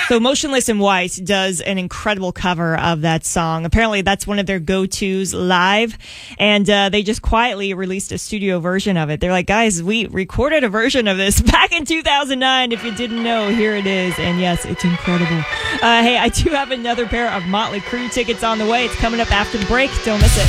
So Motionless in White does an incredible cover of that song. Apparently that's one of their go-tos live, and they just quietly released a studio version of it. They're like, guys, we recorded a version of this back in 2009. If you didn't know, here it is. And yes, it's incredible. Hey, I do have another pair of Motley Crue tickets on the way. It's coming up after the break. Don't miss it.